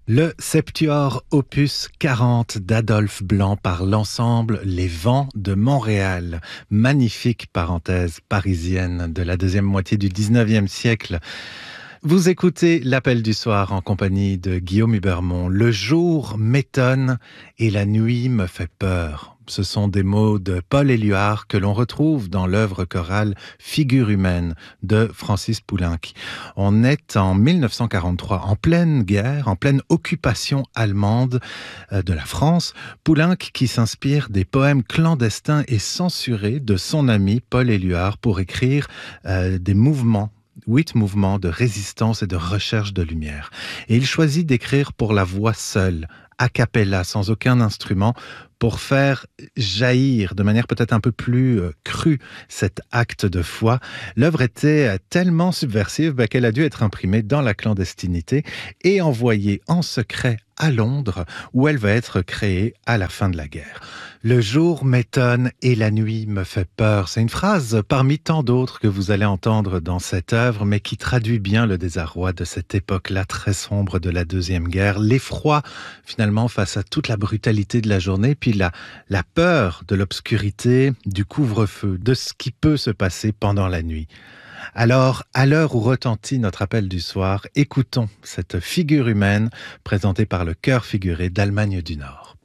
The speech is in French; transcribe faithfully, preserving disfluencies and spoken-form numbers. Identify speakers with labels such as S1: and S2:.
S1: Le Septuor opus quarante d'Adolphe Blanc par l'ensemble Les Vents de Montréal. Magnifique parenthèse parisienne de la deuxième moitié du dix-neuvième siècle. Vous écoutez l'Appel du soir en compagnie de Guillaume Hubermont. Le jour m'étonne et la nuit me fait peur. Ce sont des mots de Paul Éluard que l'on retrouve dans l'œuvre chorale Figure humaine de Francis Poulenc. On est en mille neuf cent quarante-trois, en pleine guerre, en pleine occupation allemande de la France. Poulenc qui s'inspire des poèmes clandestins et censurés de son ami Paul Éluard pour écrire euh, des mouvements huit mouvements de résistance et de recherche de lumière. Et il choisit d'écrire pour la voix seule, a cappella, sans aucun instrument, pour faire jaillir de manière peut-être un peu plus euh, crue cet acte de foi. L'œuvre était tellement subversive bah, qu'elle a dû être imprimée dans la clandestinité et envoyée en secret à Londres, où elle va être créée à la fin de la guerre. Le jour m'étonne et la nuit me fait peur. C'est une phrase parmi tant d'autres que vous allez entendre dans cette œuvre, mais qui traduit bien le désarroi de cette époque-là très sombre de la Deuxième Guerre. L'effroi, finalement, face à toute la brutalité de la journée, puis la, la peur de l'obscurité, du couvre-feu, de ce qui peut se passer pendant la nuit. Alors, à l'heure où retentit notre appel du soir, écoutons cette figure humaine présentée par le chœur figuré d'Allemagne du Nord.